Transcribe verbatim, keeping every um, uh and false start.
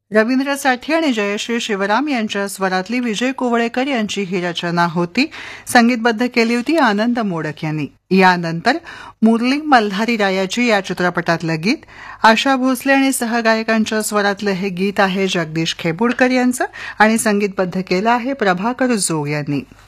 रवींद्र साठे आणि जयश्री शिवराम यांच्या स्वरातली विजय कुवळेकर यांची ही रचना होती. संगीतबद्ध केली होती आनंद मोडक यांनी. यानंतर मुरली मल्हारी रायाची या चित्रपटातलं गीत, आशा भोसले आणि सहगायकांच्या स्वरातलं हे गीत आहे जगदीश खेबुडकर यांचं आणि संगीतबद्ध केलं आहे प्रभाकर जोग यांनी.